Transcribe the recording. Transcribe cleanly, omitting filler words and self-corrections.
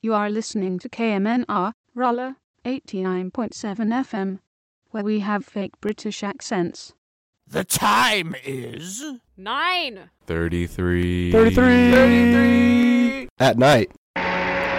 You are listening to KMNR, Rolla, 89.7 FM, where we have fake British accents. The time is 9. 33. 33 at night.